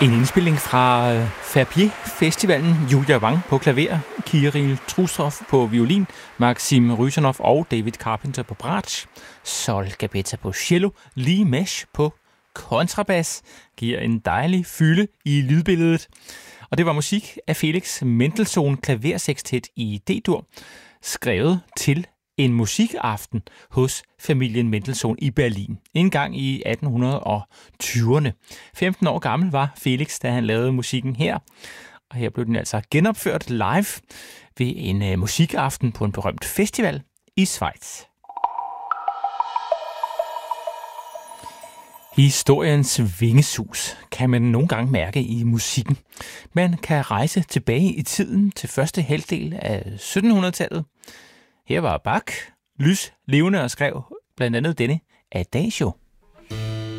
En indspilling fra Verbier Festivalen. Julia Wang på klaver, Kirill Trusov på violin, Maxim Rysanov og David Carpenter på bratsch, Sol Gabetta på cello, Lee Mesh på kontrabas, giver en dejlig fylde i lydbilledet. Og det var musik af Felix Mendelssohn klaversekstet i D-dur, skrevet til en musikaften hos familien Mendelssohn i Berlin, en gang i 1820'erne. 15 år gammel var Felix, da han lavede musikken her, og her blev den altså genopført live ved en musikaften på en berømt festival i Schweiz. Historiens vingesus kan man nogle gange mærke i musikken. Man kan rejse tilbage i tiden til første halvdel af 1700-tallet. Her var Bach lys levende og skrev blandt andet denne Adagio.